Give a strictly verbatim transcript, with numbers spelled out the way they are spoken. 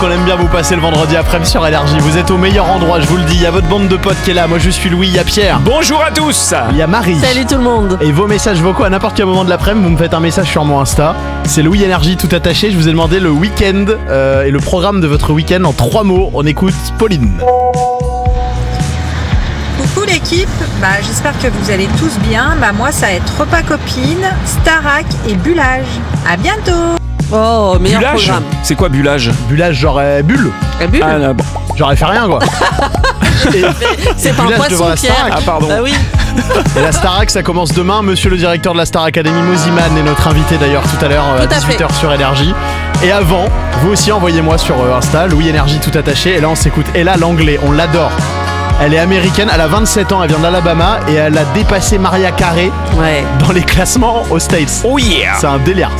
On aime bien vous passer le vendredi après-midi sur Énergie. Vous êtes au meilleur endroit, je vous le dis. Il y a votre bande de potes qui est là. Moi, je suis Louis. Il y a Pierre. Bonjour à tous. Il y a Marie. Salut tout le monde. Et vos messages vocaux à n'importe quel moment de l'après-midi, vous me faites un message sur mon Insta. C'est Louis Énergie tout attaché. Je vous ai demandé le week-end euh, et le programme de votre week-end en trois mots. On écoute Pauline. Coucou l'équipe, bah, j'espère que vous allez tous bien. Bah, moi, ça va être repas copine, Starac et Bullage. À bientôt. Oh, meilleur Bullage. programme. C'est quoi bullage? Bullage, j'aurais bulle. La bulle. Ah, là, bon. J'aurais fait rien, quoi. Et, C'est pas un Bullage devant poisson, la Pierre. Starac. Ah, pardon. Bah oui. et la Starac, ça commence demain. Monsieur le directeur de la Star Academy, Moziman, est notre invité d'ailleurs tout à l'heure euh, à Tout à dix-huit heures fait. sur Énergie. Et avant, vous aussi envoyez-moi sur euh, Insta, Louis Énergie tout attaché. Et là, on s'écoute. Et là, l'anglais, on l'adore. Elle est américaine, elle a vingt-sept ans, elle vient d'Alabama et elle a dépassé Mariah Carey Ouais. dans les classements aux States. Oh yeah. C'est un délire.